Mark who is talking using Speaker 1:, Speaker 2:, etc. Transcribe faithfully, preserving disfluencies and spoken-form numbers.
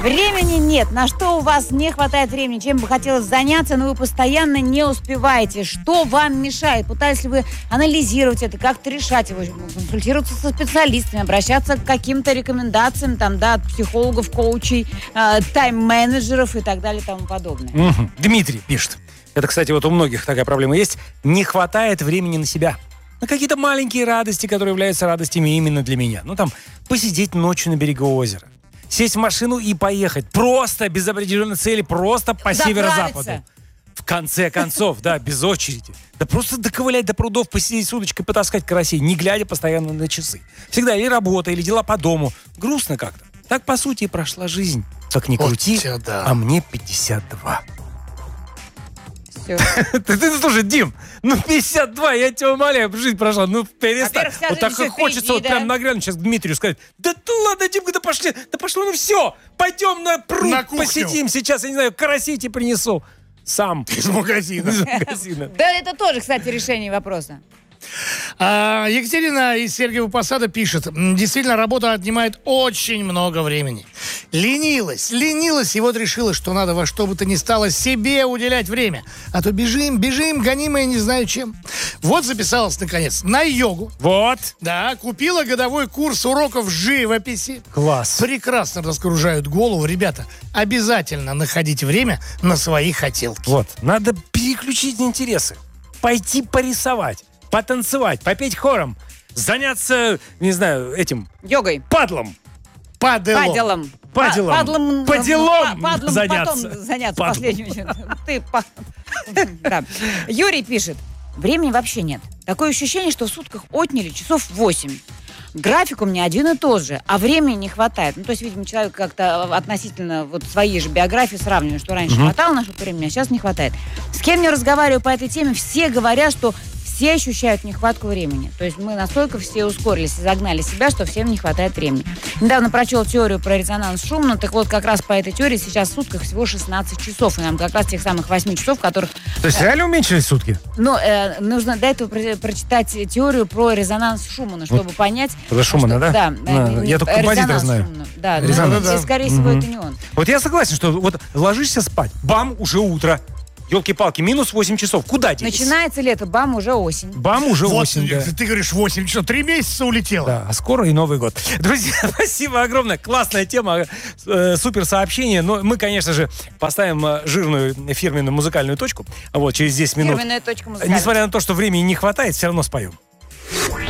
Speaker 1: Времени нет. На что у вас не хватает времени? Чем бы хотелось заняться, но вы постоянно не успеваете. Что вам мешает? Пытались ли вы анализировать это, как-то решать его, консультироваться со специалистами, обращаться к каким-то рекомендациям там, да, от психологов, коучей, э, тайм-менеджеров и так далее и тому подобное.
Speaker 2: Угу. Дмитрий пишет. Это, кстати, вот у многих такая проблема есть. Не хватает времени на себя. На какие-то маленькие радости, которые являются радостями именно для меня. Ну, там, посидеть ночью на берегу озера. Сесть в машину и поехать. Просто, без определенной цели, просто по северо-западу. В конце концов, да, без очереди. Да просто доковылять до прудов, посидеть с удочкой, потаскать карасей, не глядя постоянно на часы. Всегда или работа, или дела по дому. Грустно как-то. Так, по сути, и прошла жизнь. Как ни крути,
Speaker 3: вот, да.
Speaker 2: а мне пятьдесят два.
Speaker 1: Все.
Speaker 2: Ты, ты, слушай, Дим, ну пятьдесят два, я тебя умоляю, жизнь прошла, ну перестань. Вот так и хочется вот прям наглядно сейчас Дмитрию сказать, да ты ладно, Димка, да пошли, да пошло, ну все, пойдем на пруд,
Speaker 3: на
Speaker 2: посидим сейчас, я не знаю, карасей тебе принесу. Сам.
Speaker 3: Из магазина.
Speaker 2: Из магазина.
Speaker 1: Да, это тоже, кстати, решение вопроса.
Speaker 3: А, Екатерина из Сергиева Посада пишет. Действительно, работа отнимает очень много времени. Ленилась, ленилась, и вот решила, что надо во что бы то ни стало себе уделять время. А то бежим, бежим, гонимая не знаю чем. Вот записалась, наконец, на йогу.
Speaker 2: Вот.
Speaker 3: Да, купила годовой курс уроков живописи.
Speaker 2: Класс.
Speaker 3: Прекрасно разгружают голову. Ребята, обязательно находите время на свои хотелки.
Speaker 2: Вот, надо переключить интересы. Пойти порисовать. Потанцевать, попеть хором, заняться, не знаю, этим...
Speaker 1: Йогой.
Speaker 2: Падлом.
Speaker 3: Паделом.
Speaker 1: Паделом.
Speaker 2: Паделом.
Speaker 1: Падлом.
Speaker 2: По делам
Speaker 1: Падлом
Speaker 2: заняться.
Speaker 1: потом заняться
Speaker 2: Падлом.
Speaker 1: последним. Ты па- Да. Юрий пишет. Времени вообще нет. Такое ощущение, что в сутках отняли часов восемь. График у меня один и тот же, а времени не хватает. Ну, то есть, видимо, человек как-то относительно вот своей же биографии сравнивает, что раньше
Speaker 2: Мгм.
Speaker 1: хватало нашего времени, а сейчас не хватает. С кем я разговариваю по этой теме, все говорят, что все ощущают нехватку времени. То есть мы настолько все ускорились и загнали себя, что всем не хватает времени. Недавно прочел теорию про резонанс шума, так вот как раз по этой теории сейчас в сутках всего шестнадцать часов, и нам как раз тех самых восемь часов, которых...
Speaker 2: То есть реально уменьшились сутки?
Speaker 1: Но э, нужно до этого про- прочитать теорию про резонанс Шумана, чтобы
Speaker 2: Вот.
Speaker 1: понять...
Speaker 2: Про Шумана,
Speaker 1: что-
Speaker 2: да?
Speaker 1: Да.
Speaker 2: Да,
Speaker 1: э,
Speaker 2: я только
Speaker 1: резонанс
Speaker 2: композитора знаю.
Speaker 1: Шумана. Да,
Speaker 2: Резонанс.
Speaker 1: но,
Speaker 3: Да.
Speaker 1: скорее всего,
Speaker 2: Мгм.
Speaker 1: это не он.
Speaker 2: Вот я согласен, что вот ложишься спать, бам, уже утро. Елки-палки, минус восемь часов. Куда делись?
Speaker 1: Начинается лето, бам, уже осень.
Speaker 2: Бам, уже
Speaker 3: Вот,
Speaker 2: осень, да.
Speaker 3: ты говоришь восемь, что, три месяца улетело?
Speaker 2: Да, а скоро и Новый год. Друзья, спасибо огромное. Классная тема, э, супер сообщение. Но мы, конечно же, поставим э, жирную фирменную музыкальную точку. Вот, через десять минут.
Speaker 1: Фирменная точка музыкальная.
Speaker 2: Несмотря на то, что времени не хватает, все равно споем.